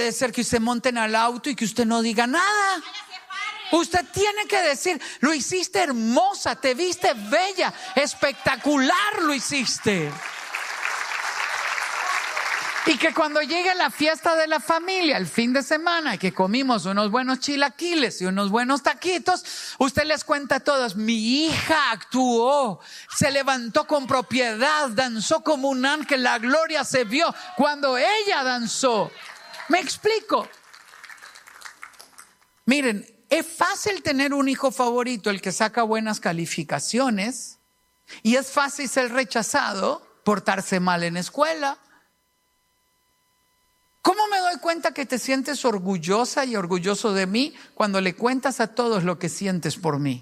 puede ser que usted monte en el auto y que usted no diga nada. Usted tiene que decir: lo hiciste hermosa, te viste bella, espectacular lo hiciste. Y que cuando llegue la fiesta de la familia, el fin de semana, que comimos unos buenos chilaquiles y unos buenos taquitos, usted les cuenta a todos: mi hija actuó, se levantó con propiedad, danzó como un ángel, la gloria se vio cuando ella danzó. ¿Me explico? Miren, es fácil tener un hijo favorito, el que saca buenas calificaciones, y es fácil ser rechazado, portarse mal en escuela. ¿Cómo me doy cuenta que te sientes orgullosa y orgulloso de mí? Cuando le cuentas a todos lo que sientes por mí.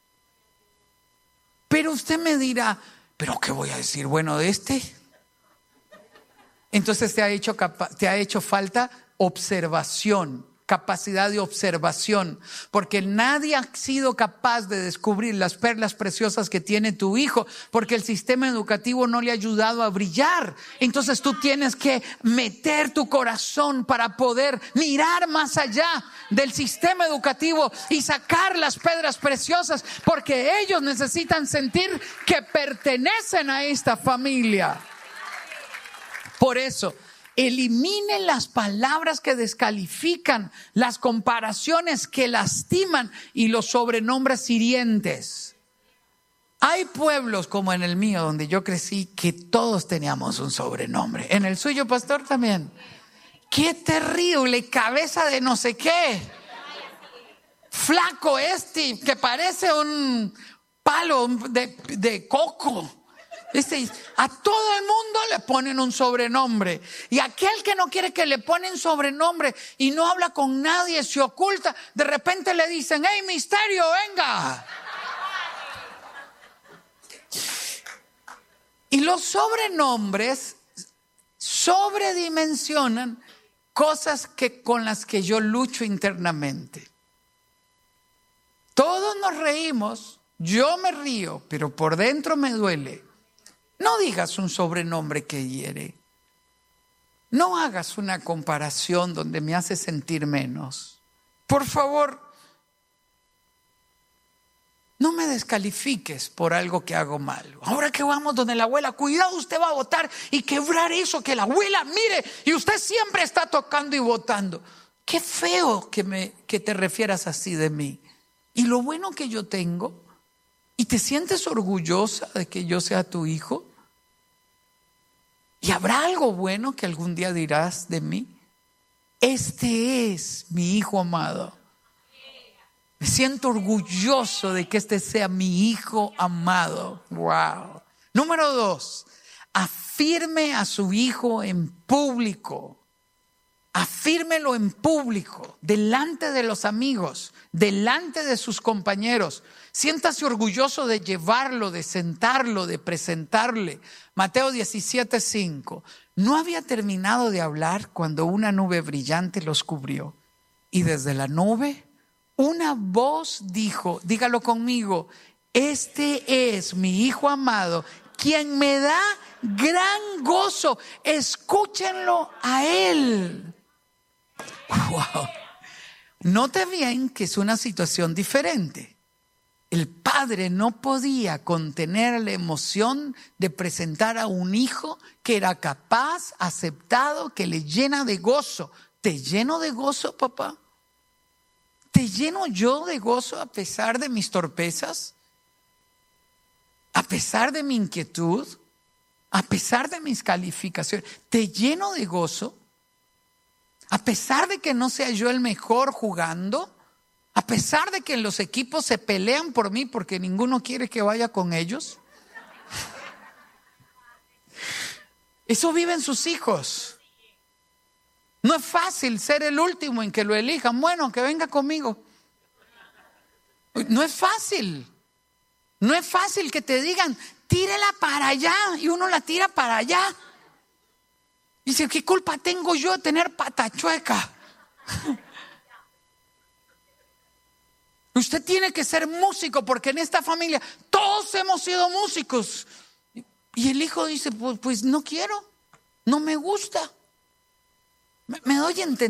Pero usted me dirá: ¿pero qué voy a decir bueno de este? Entonces te ha hecho falta observación, capacidad de observación, porque nadie ha sido capaz de descubrir las perlas preciosas que tiene tu hijo, porque el sistema educativo no le ha ayudado a brillar. Entonces tú tienes que meter tu corazón para poder mirar más allá del sistema educativo y sacar las piedras preciosas, porque ellos necesitan sentir que pertenecen a esta familia. Por eso, elimine las palabras que descalifican, las comparaciones que lastiman y los sobrenombres hirientes. Hay pueblos como en el mío, donde yo crecí, que todos teníamos un sobrenombre. En el suyo, pastor, también. ¡Qué terrible! Cabeza de no sé qué. Flaco este, que parece un palo de coco. A todo el mundo le ponen un sobrenombre. Y aquel que no quiere que le ponen sobrenombre y no habla con nadie, se oculta, de repente le dicen: ¡hey, misterio, venga! Y los sobrenombres sobredimensionan cosas con las que yo lucho internamente. Todos nos reímos, yo me río, pero por dentro me duele. No digas un sobrenombre que hiere. No hagas una comparación donde me hace sentir menos. Por favor, no me descalifiques por algo que hago mal. Ahora que vamos donde la abuela, cuidado, usted va a botar y quebrar eso que la abuela mire, y usted siempre está tocando y botando. Qué feo que te refieras así de mí. Y lo bueno que yo tengo. ¿Y te sientes orgullosa de que yo sea tu hijo? ¿Y habrá algo bueno que algún día dirás de mí? Este es mi hijo amado. Me siento orgulloso de que este sea mi hijo amado. Wow. Número 2, afirme a su hijo en público. Afírmelo en público, delante de los amigos, delante de sus compañeros. Siéntase orgulloso de llevarlo, de sentarlo, de presentarle. Mateo 17:5. No había terminado de hablar cuando una nube brillante los cubrió. Y desde la nube, una voz dijo, dígalo conmigo: este es mi hijo amado, quien me da gran gozo. Escúchenlo a él. Wow. Note bien que es una situación diferente. El padre no podía contener la emoción de presentar a un hijo que era capaz, aceptado, que le llena de gozo. ¿Te lleno de gozo, papá? ¿Te lleno yo de gozo a pesar de mis torpezas? ¿A pesar de mi inquietud? ¿A pesar de mis calificaciones? ¿Te lleno de gozo? A pesar de que no sea yo el mejor jugando, a pesar de que los equipos se pelean por mí porque ninguno quiere que vaya con ellos. Eso viven sus hijos. No es fácil ser el último en que lo elijan. Bueno, que venga conmigo. No es fácil. No es fácil que te digan: tírela para allá, y uno la tira para allá. Dice: ¿qué culpa tengo yo de tener pata chueca? Usted tiene que ser músico, porque en esta familia todos hemos sido músicos. Y el hijo dice: pues no quiero, no me gusta. Me doy a entender.